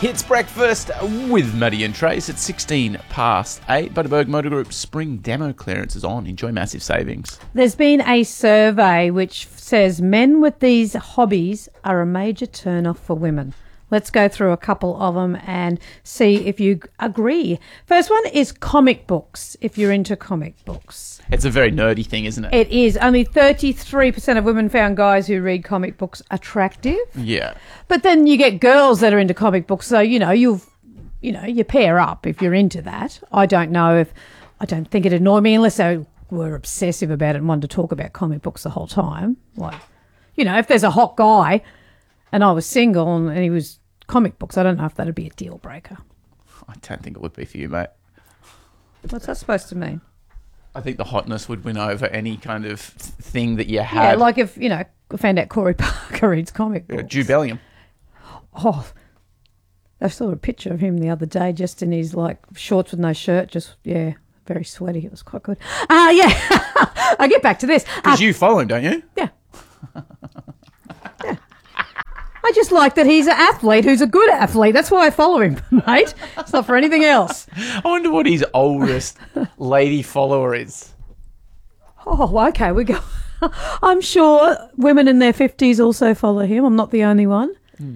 Hits breakfast with Maddie and Trace at 16 past 8. Butterberg Motor Group spring demo clearance is on. Enjoy massive savings. There's been a survey which says men with these hobbies are a major turn-off for women. Let's go through a couple of them and see if you agree. First one is comic books, if you're into comic books. It's a very nerdy thing, isn't it? It is. Only 33% of women found guys who read comic books attractive. Yeah. But then you get girls that are into comic books, so, you pair up if you're into that. I don't think it'd annoy me unless they were obsessive about it and wanted to talk about comic books the whole time. Like, if there's a hot guy and I was single and he was comic books, I don't know if that'd be a deal breaker. I don't think it would be for you, mate. What's that supposed to mean? I think the hotness would win over any kind of thing that you had. Yeah, like if, I found out Corey Parker reads comic books. Jude Bellingham. Oh, I saw a picture of him the other day just in his, shorts with no shirt, very sweaty. It was quite good. I'll get back to this. Because you follow him, don't you? Yeah. Yeah. I just like that he's an athlete who's a good athlete. That's why I follow him, mate. It's not for anything else. I wonder what his oldest lady follower is. Oh, okay, we go. I'm sure women in their 50s also follow him. I'm not the only one.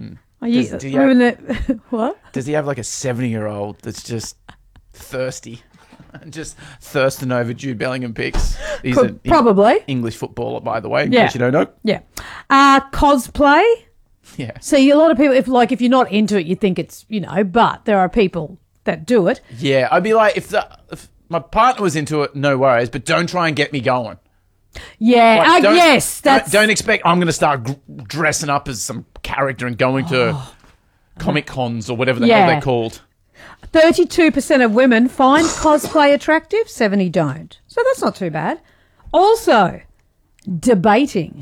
What? Does he have like a 70-year-old that's just thirsty? Just thirsting over Jude Bellingham picks. He's probably. English footballer, by the way, in case you don't know. Yeah. Cosplay. Yeah. See, a lot of people, if you're not into it, you think it's, but there are people that do it. Yeah, I'd be like, if my partner was into it, no worries, but don't try and get me going. Yeah, yes. Don't expect I'm going to start dressing up as some character and going to Comic Cons or whatever the hell they're called. 32% of women find cosplay attractive, 70% don't. So that's not too bad. Also, debating.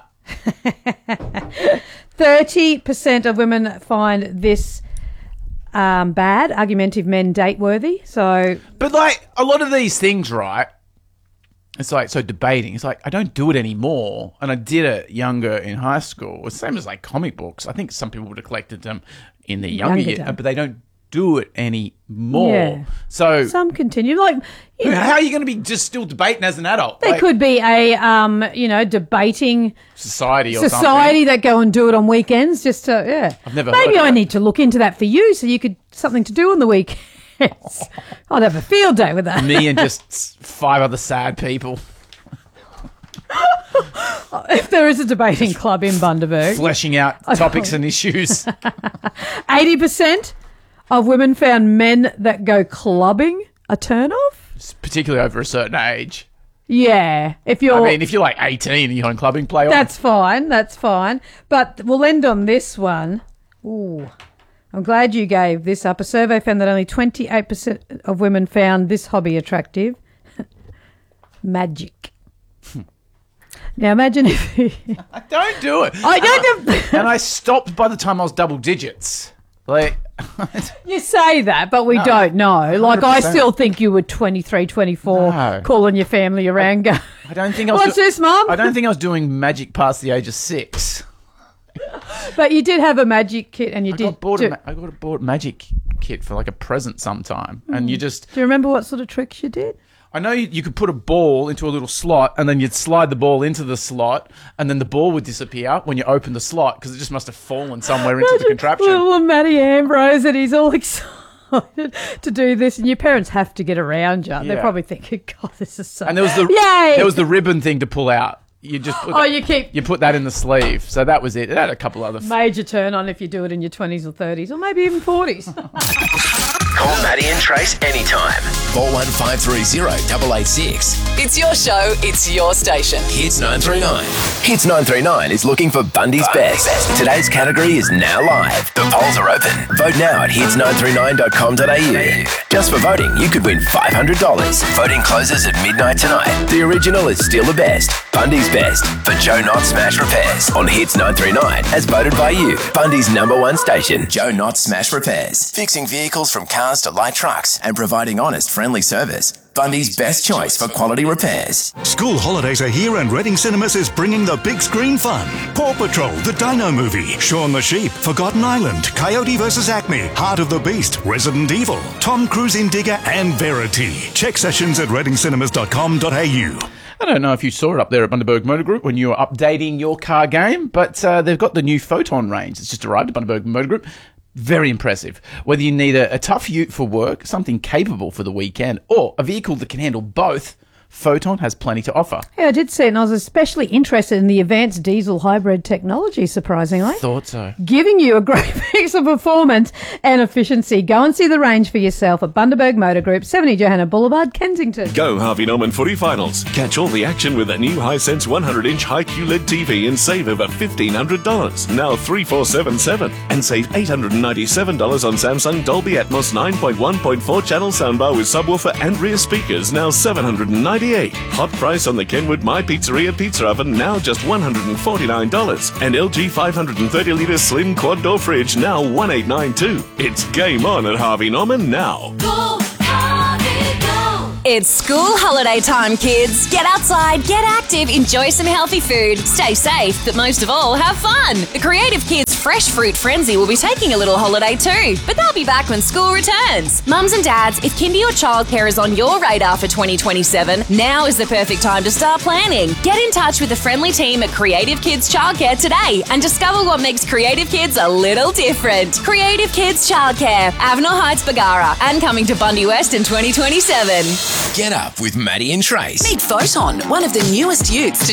30% of women find this bad, argumentative men date-worthy. But, a lot of these things, right, it's so debating. It's I don't do it anymore, and I did it younger in high school. It's the same as, comic books. I think some people would have collected them in their younger years, but they don't do it anymore. Yeah. So some continue. How are you going to be just still debating as an adult? There could be a debating society that go and do it on weekends just to I've never maybe heard I of need to look into that for you so you could something to do on the weekends. I'd have a field day with that. Me and just 5 other sad people. If there is a debating club in Bundaberg. Fleshing out topics and issues. 80% of women found men that go clubbing a turn-off. Particularly over a certain age. Yeah. If you're 18 and you're on clubbing, play on. That's fine. But we'll end on this one. Ooh. I'm glad you gave this up. A survey found that only 28% of women found this hobby attractive. Magic. Now imagine if I don't do it. I don't and I stopped by the time I was double digits. You say that, but we don't know. 100%. I still think you were 23, 24, calling your family around. I don't think I was. What's this, Mum? I don't think I was doing magic past the age of 6. But you did have a magic kit, and I got a bought magic kit for a present sometime, and you just. Do you remember what sort of tricks you did? I know you could put a ball into a little slot, and then you'd slide the ball into the slot, and then the ball would disappear when you open the slot because it just must have fallen somewhere into the contraption. Little Matty Ambrose, and he's all excited to do this, and your parents have to get around you. Yeah. They're probably thinking, God, this is so... And there was the ribbon thing to pull out. You just put you put that in the sleeve. So that was it. It had a couple other... Major turn on if you do it in your 20s or 30s, or maybe even 40s. Call Maddie and Trace anytime. 41530 886. It's your show, it's your station. Hits 939. Hits 939 is looking for Bundy's best. Today's category is now live. The polls are open. Vote now at hits939.com.au. Just for voting, you could win $500. Voting closes at midnight tonight. The original is still the best. Bundy's best for Joe Knott Smash Repairs on Hits 939 as voted by you. Bundy's #1 station. Joe Knott Smash Repairs. Fixing vehicles from cars to light trucks and providing honest, friendly service. Bundy's best choice for quality repairs. School holidays are here and Reading Cinemas is bringing the big screen fun. Paw Patrol, the Dino Movie, Shaun the Sheep, Forgotten Island, Coyote vs. Acme, Heart of the Beast, Resident Evil, Tom Cruise in Digger and Verity. Check sessions at readingcinemas.com.au. I don't know if you saw it up there at Bundaberg Motor Group when you were updating your car game, but they've got the new Photon range. It's just arrived at Bundaberg Motor Group. Very impressive. Whether you need a tough ute for work, something capable for the weekend, or a vehicle that can handle both, Photon has plenty to offer. Yeah, I did see it, and I was especially interested in the advanced diesel hybrid technology, surprisingly. Thought so. Giving you a great mix of performance and efficiency. Go and see the range for yourself at Bundaberg Motor Group, 70 Johanna Boulevard, Kensington. Go Harvey Norman footy finals. Catch all the action with a new Hisense 100-inch high QLED TV and save over $1,500. Now $3,477. And save $897 on Samsung Dolby Atmos 9.1.4 channel soundbar with subwoofer and rear speakers. Now $798. Hot price on the Kenwood My Pizzeria pizza oven, now just $149. And LG 530-litre slim quad door fridge, now $1,892. It's game on at Harvey Norman now. Go, Harvey, go! It's school holiday time, kids. Get outside, get active, enjoy some healthy food, stay safe, but most of all, have fun. The Creative Kids Fresh Fruit Frenzy will be taking a little holiday too, but they'll be back when school returns. Mums and dads, if kindy or childcare is on your radar for 2027, now is the perfect time to start planning. Get in touch with the friendly team at Creative Kids Childcare today and discover what makes Creative Kids a little different. Creative Kids Childcare, Avenel Heights, Bargara, and coming to Bundy West in 2027. Get up with Maddie and Trace. Meet Photon, one of the newest utes to